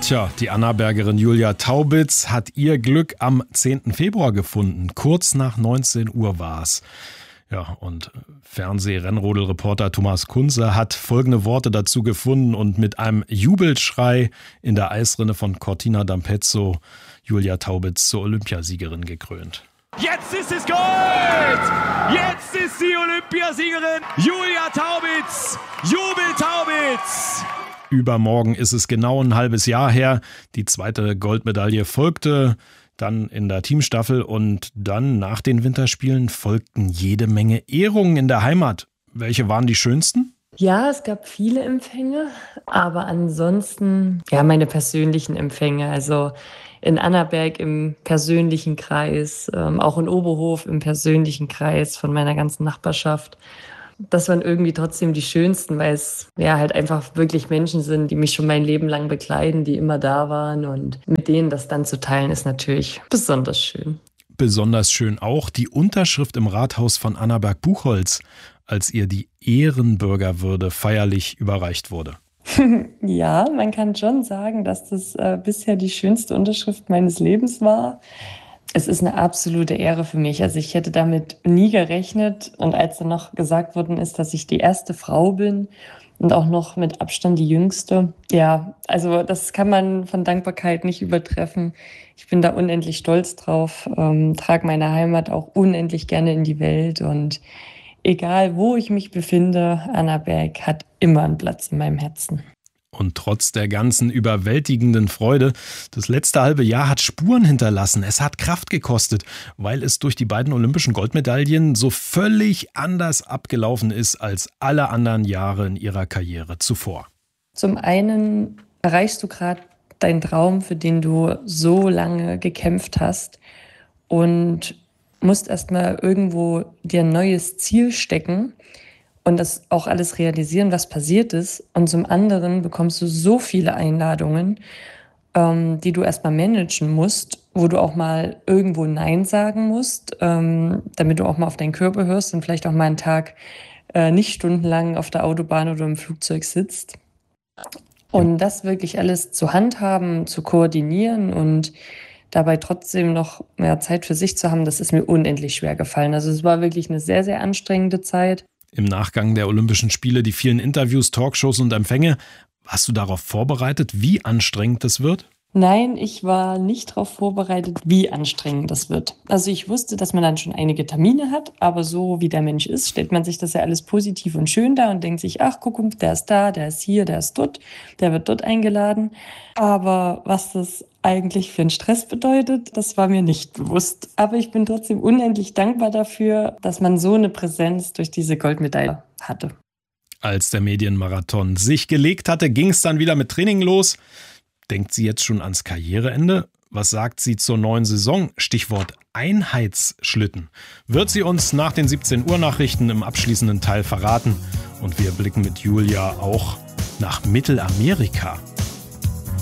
Tja, die Annabergerin Julia Taubitz hat ihr Glück am 10. Februar gefunden. Kurz nach 19 Uhr war es. Ja, und Fernseh-Rennrodel-Reporter Thomas Kunze hat folgende Worte dazu gefunden und mit einem Jubelschrei in der Eisrinne von Cortina d'Ampezzo Julia Taubitz zur Olympiasiegerin gekrönt. Jetzt ist es Gold! Jetzt ist die Olympiasiegerin Julia Taubitz! Jubel Taubitz! Übermorgen ist es genau ein halbes Jahr her. Die zweite Goldmedaille folgte dann in der Teamstaffel und dann nach den Winterspielen folgten jede Menge Ehrungen in der Heimat. Welche waren die schönsten? Ja, es gab viele Empfänge, aber ansonsten meine persönlichen Empfänge. Also in Annaberg im persönlichen Kreis, auch in Oberhof im persönlichen Kreis von meiner ganzen Nachbarschaft. Das waren irgendwie trotzdem die schönsten, weil es halt einfach wirklich Menschen sind, die mich schon mein Leben lang begleiten, die immer da waren. Und mit denen das dann zu teilen, ist natürlich besonders schön. Besonders schön auch die Unterschrift im Rathaus von Annaberg-Buchholz, als ihr die Ehrenbürgerwürde feierlich überreicht wurde. Ja, man kann schon sagen, dass das bisher die schönste Unterschrift meines Lebens war. Es ist eine absolute Ehre für mich. Also ich hätte damit nie gerechnet. Und als dann noch gesagt worden ist, dass ich die erste Frau bin und auch noch mit Abstand die jüngste, also das kann man von Dankbarkeit nicht übertreffen. Ich bin da unendlich stolz drauf, trage meine Heimat auch unendlich gerne in die Welt. Und egal, wo ich mich befinde, Annaberg hat immer einen Platz in meinem Herzen. Und trotz der ganzen überwältigenden Freude, das letzte halbe Jahr hat Spuren hinterlassen. Es hat Kraft gekostet, weil es durch die beiden olympischen Goldmedaillen so völlig anders abgelaufen ist als alle anderen Jahre in ihrer Karriere zuvor. Zum einen erreichst du gerade deinen Traum, für den du so lange gekämpft hast und musst erstmal irgendwo dir ein neues Ziel stecken und das auch alles realisieren, was passiert ist. Und zum anderen bekommst du so viele Einladungen, die du erstmal managen musst, wo du auch mal irgendwo Nein sagen musst, damit du auch mal auf deinen Körper hörst und vielleicht auch mal einen Tag nicht stundenlang auf der Autobahn oder im Flugzeug sitzt. Und das wirklich alles zu handhaben, zu koordinieren und dabei trotzdem noch mehr Zeit für sich zu haben, das ist mir unendlich schwer gefallen. Also es war wirklich eine sehr, sehr anstrengende Zeit. Im Nachgang der Olympischen Spiele, die vielen Interviews, Talkshows und Empfänge, warst du darauf vorbereitet, wie anstrengend das wird? Nein, ich war nicht darauf vorbereitet, wie anstrengend das wird. Also ich wusste, dass man dann schon einige Termine hat, aber so wie der Mensch ist, stellt man sich das ja alles positiv und schön dar und denkt sich, ach guck, der ist da, der ist hier, der ist dort, der wird dort eingeladen. Aber was das eigentlich für einen Stress bedeutet, das war mir nicht bewusst. Aber ich bin trotzdem unendlich dankbar dafür, dass man so eine Präsenz durch diese Goldmedaille hatte. Als der Medienmarathon sich gelegt hatte, ging es dann wieder mit Training los. Denkt sie jetzt schon ans Karriereende? Was sagt sie zur neuen Saison? Stichwort Einheitsschlitten. Wird sie uns nach den 17 Uhr Nachrichten im abschließenden Teil verraten. Und wir blicken mit Julia auch nach Mittelamerika.